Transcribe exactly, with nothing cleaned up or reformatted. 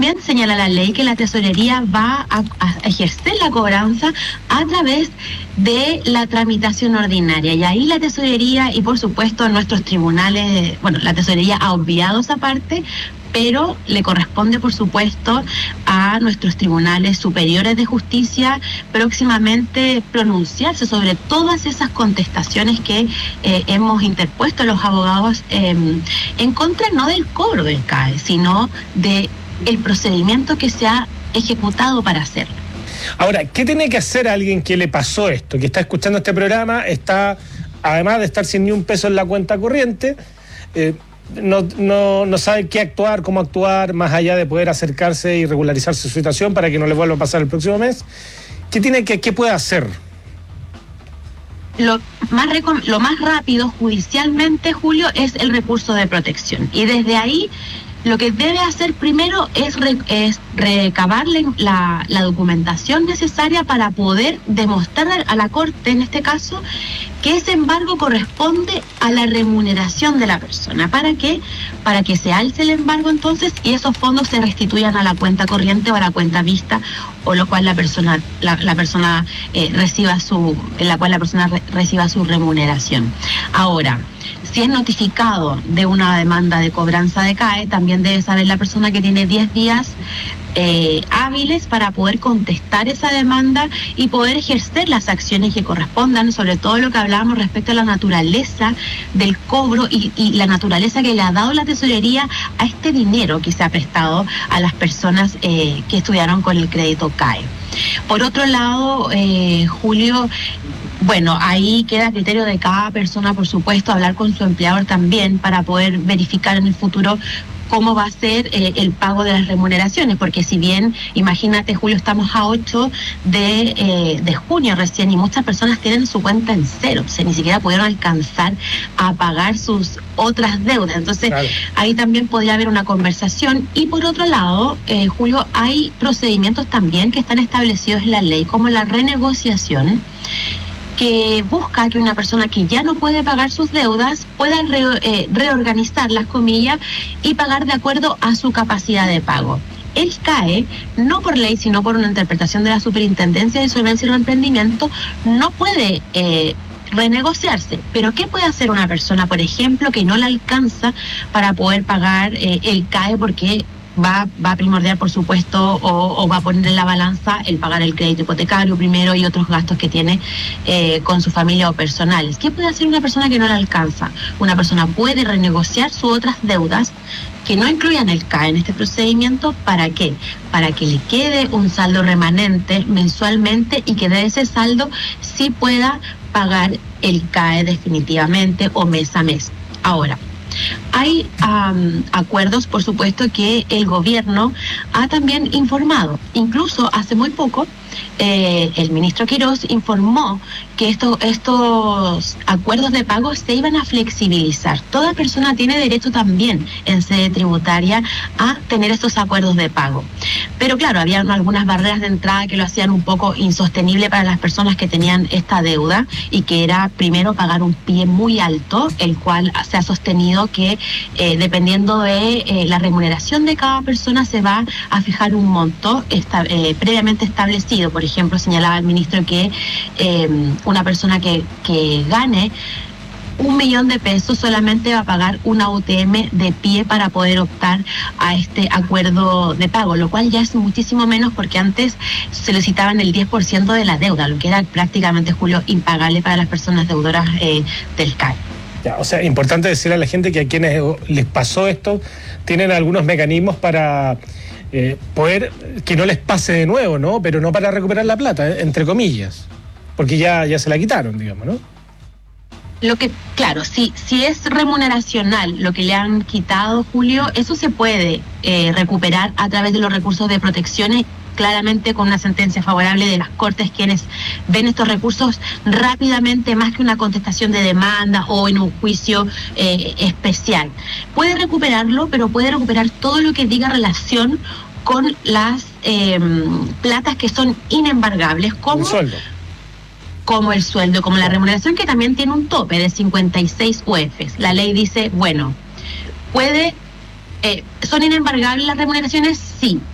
también señala la ley que la tesorería va a, a ejercer la cobranza a través de la tramitación ordinaria, y ahí la tesorería y por supuesto nuestros tribunales, bueno, la tesorería ha obviado esa parte, pero le corresponde, por supuesto, a nuestros tribunales superiores de justicia próximamente pronunciarse sobre todas esas contestaciones que eh, hemos interpuesto los abogados eh, en contra no del cobro del C A E, sino de el procedimiento que se ha ejecutado para hacerlo. Ahora, ¿qué tiene que hacer alguien que le pasó esto, que está escuchando este programa, está, además de estar sin ni un peso en la cuenta corriente, eh, No, no, no sabe qué actuar, cómo actuar, más allá de poder acercarse y regularizar su situación para que no le vuelva a pasar el próximo mes? ¿Qué tiene que, qué puede hacer? Lo más, lo más rápido judicialmente, Julio, es el recurso de protección. Y desde ahí lo que debe hacer primero es, re, es recabar la, la documentación necesaria para poder demostrar a la Corte, en este caso, que ese embargo corresponde a la remuneración de la persona. ¿Para qué? Para que se alce el embargo entonces y esos fondos se restituyan a la cuenta corriente o a la cuenta vista, o lo cual la persona, la, la persona eh, reciba su, en la cual la persona re, reciba su remuneración. Ahora, si es notificado de una demanda de cobranza de C A E, también debe saber la persona que tiene diez días eh, hábiles para poder contestar esa demanda y poder ejercer las acciones que correspondan, sobre todo lo que hablábamos respecto a la naturaleza del cobro y, y la naturaleza que le ha dado la tesorería a este dinero que se ha prestado a las personas eh, que estudiaron con el crédito C A E. Por otro lado, eh, Julio, bueno, ahí queda a criterio de cada persona, por supuesto, hablar con su empleador también para poder verificar en el futuro cómo va a ser eh, el pago de las remuneraciones, porque si bien, imagínate, Julio, estamos a ocho de, eh, de junio recién y muchas personas tienen su cuenta en cero, o sea, ni siquiera pudieron alcanzar a pagar sus otras deudas. Entonces, claro, ahí también podría haber una conversación. Y por otro lado, eh, Julio, hay procedimientos también que están establecidos en la ley, como la renegociación, que busca que una persona que ya no puede pagar sus deudas pueda re, eh, reorganizar las comillas y pagar de acuerdo a su capacidad de pago. El C A E, no por ley, sino por una interpretación de la Superintendencia de Solvencia y Emprendimiento, no puede eh, renegociarse. Pero ¿qué puede hacer una persona, por ejemplo, que no le alcanza para poder pagar eh, el C A E porque Va, va a primordial, por supuesto, o, o va a poner en la balanza el pagar el crédito hipotecario primero y otros gastos que tiene eh, con su familia o personales? ¿Qué puede hacer una persona que no le alcanza? Una persona puede renegociar sus otras deudas que no incluyan el C A E en este procedimiento. ¿Para qué? Para que le quede un saldo remanente mensualmente y que de ese saldo sí pueda pagar el C A E definitivamente o mes a mes. Ahora, hay um, acuerdos, por supuesto, que el gobierno ha también informado. Incluso hace muy poco, eh, el ministro Quirós informó que esto, estos acuerdos de pago se iban a flexibilizar. Toda persona tiene derecho también en sede tributaria a tener estos acuerdos de pago. Pero claro, había algunas barreras de entrada que lo hacían un poco insostenible para las personas que tenían esta deuda, y que era primero pagar un pie muy alto, el cual se ha sostenido que eh, dependiendo de eh, la remuneración de cada persona se va a fijar un monto esta, eh, previamente establecido. Por ejemplo, señalaba el ministro que eh, una persona que, que gane un millón de pesos solamente va a pagar una U T M de pie para poder optar a este acuerdo de pago, lo cual ya es muchísimo menos, porque antes solicitaban el diez por ciento de la deuda, lo que era prácticamente, Julio, impagable para las personas deudoras eh, del C A E. Ya, o sea, importante decirle a la gente que a quienes les pasó esto tienen algunos mecanismos para eh, poder que no les pase de nuevo, ¿no? Pero no para recuperar la plata, eh, entre comillas, porque ya, ya se la quitaron, digamos, ¿no? Lo que, claro, si, si es remuneracional lo que le han quitado, Julio, eso se puede eh, recuperar a través de los recursos de protecciones, claramente con una sentencia favorable de las Cortes, quienes ven estos recursos rápidamente, más que una contestación de demanda o en un juicio eh, especial. Puede recuperarlo, pero puede recuperar todo lo que diga relación con las eh, platas que son inembargables, como un sueldo. como el sueldo, como la remuneración, que también tiene un tope de cincuenta y seis U Fs. La ley dice, bueno, puede, eh, ¿son inembargables las remuneraciones? Sí.